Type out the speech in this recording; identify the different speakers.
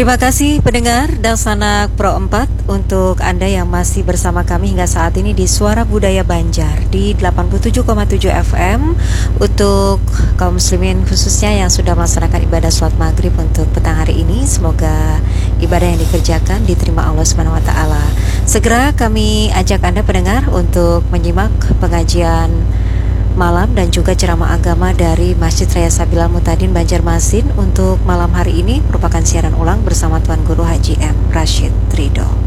Speaker 1: Terima kasih pendengar dan sanak Pro 4 untuk Anda yang masih bersama kami hingga saat ini di Suara Budaya Banjar di 87,7 FM untuk kaum muslimin khususnya yang sudah melaksanakan ibadah sholat maghrib untuk petang hari ini. Semoga ibadah yang dikerjakan diterima Allah Subhanahu wa taala. Segera kami ajak Anda pendengar untuk menyimak pengajian malam dan juga ceramah agama dari Masjid Raya Sabilal Mutadin Banjarmasin untuk malam hari ini merupakan siaran ulang bersama Tuan Guru Haji M. Rashid Ridho.